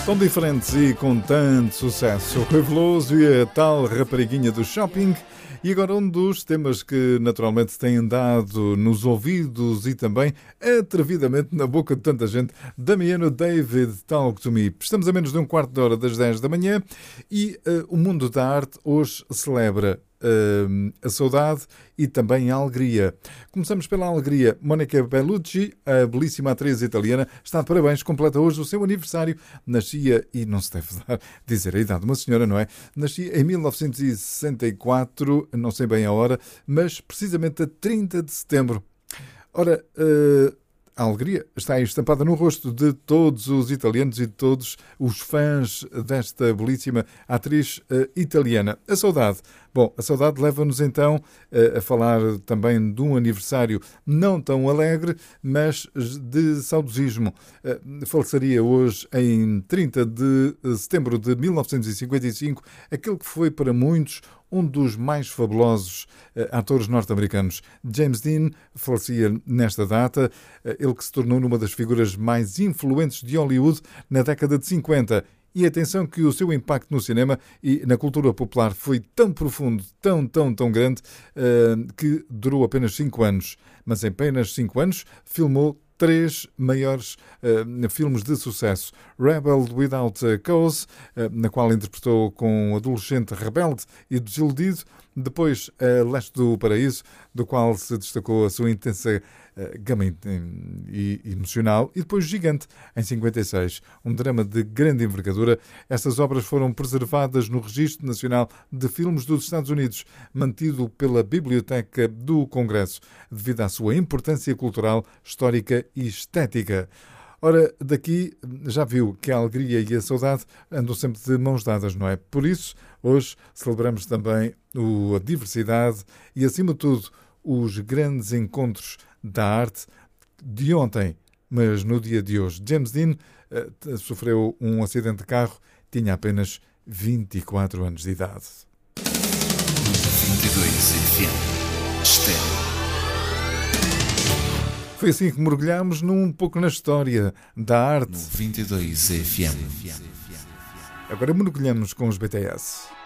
Tão diferentes e com tanto sucesso. Rui Veloso e a tal rapariguinha do shopping. E agora um dos temas que naturalmente têm dado nos ouvidos e também atrevidamente na boca de tanta gente. Damiano David, Talk to Me. Estamos a menos de um quarto de hora das 10 da manhã e o mundo da arte hoje celebra a saudade e também a alegria. Começamos pela alegria. Monica Bellucci, a belíssima atriz italiana, está de parabéns, completa hoje o seu aniversário. Nascia, e não se deve dizer a idade de uma senhora, não é? Nascia em 1964, não sei bem a hora, mas precisamente a 30 de setembro. Ora, a alegria está estampada no rosto de todos os italianos e de todos os fãs desta belíssima atriz italiana. A saudade. Bom, a saudade leva-nos então a falar também de um aniversário não tão alegre, mas de saudosismo. Faleceria hoje, em 30 de setembro de 1955, aquele que foi para muitos um dos mais fabulosos atores norte-americanos. James Dean falecia nesta data, ele que se tornou numa das figuras mais influentes de Hollywood na década de 50. E atenção que o seu impacto no cinema e na cultura popular foi tão profundo, tão grande, que durou apenas 5 anos. Mas em apenas 5 anos filmou 3 maiores filmes de sucesso. Rebel Without a Cause, na qual interpretou com um adolescente rebelde e desiludido. Depois, Leste do Paraíso, do qual se destacou a sua intensa gama emocional. E depois Gigante, em 56, um drama de grande envergadura. Estas obras foram preservadas no Registro Nacional de Filmes dos Estados Unidos, mantido pela Biblioteca do Congresso, devido à sua importância cultural, histórica e estética. Ora, daqui já viu que a alegria e a saudade andam sempre de mãos dadas, não é? Por isso, hoje celebramos também a diversidade e, acima de tudo, os grandes encontros da arte de ontem, mas no dia de hoje. James Dean sofreu um acidente de carro, tinha apenas 24 anos de idade. 22 FM Estéreo. Foi assim que mergulhámos um pouco na história da arte. 22 FM. Agora mergulhamos com os BTS.